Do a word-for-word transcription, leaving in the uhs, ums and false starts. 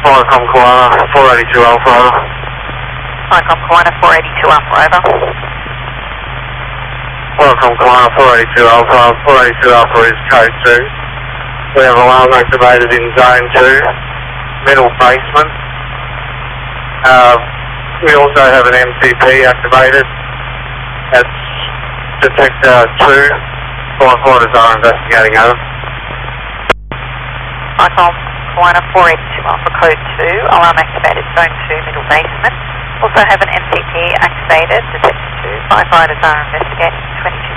Flycom Koala, four eighty-two Alpha, over. Flycom Koala, four eighty-two Alpha, over. Flycom Koala, four eighty-two Alpha, four eighty-two Alpha is code two. We have alarm activated in zone two, middle basement. Uh, we also have an M C P activated. That's detector two. Flight quarters are investigating, over. Flycom Koala, four eighty-two Alpha, code two. Alarm activated, zone two, middle basement. Also have an M C P activated, detector two. Firefighters are investigating, twenty-two